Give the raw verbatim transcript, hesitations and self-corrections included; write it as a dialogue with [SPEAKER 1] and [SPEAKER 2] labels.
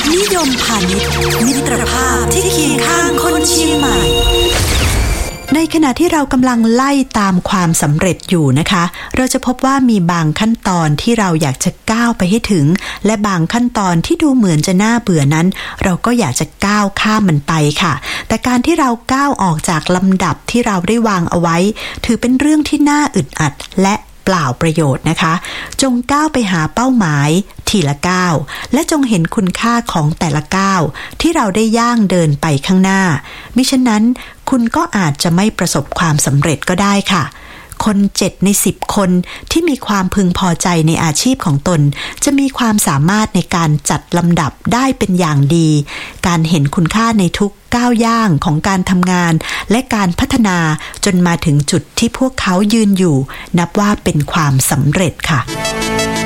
[SPEAKER 1] นิยมพาณิชย์มิตรภาพที่เคียงข้างคนเชียงใหม่ในขณะที่เรากำลังไล่ตามความสำเร็จอยู่นะคะเราจะพบว่ามีบางขั้นตอนที่เราอยากจะก้าวไปให้ถึงและบางขั้นตอนที่ดูเหมือนจะน่าเบื่อนั้นเราก็อยากจะก้าวข้ามมันไปค่ะแต่การที่เราก้าวออกจากลำดับที่เราได้วางเอาไว้ถือเป็นเรื่องที่น่าอึดอัดและเปล่าประโยชน์นะคะจงก้าวไปหาเป้าหมายทีละก้าวและจงเห็นคุณค่าของแต่ละก้าวที่เราได้ย่างเดินไปข้างหน้ามิฉะนั้นคุณก็อาจจะไม่ประสบความสำเร็จก็ได้ค่ะคนเจ็ดในสิบคนที่มีความพึงพอใจในอาชีพของตนจะมีความสามารถในการจัดลำดับได้เป็นอย่างดีการเห็นคุณค่าในทุกก้าวย่างของการทำงานและการพัฒนาจนมาถึงจุดที่พวกเขายืนอยู่นับว่าเป็นความสำเร็จค่ะ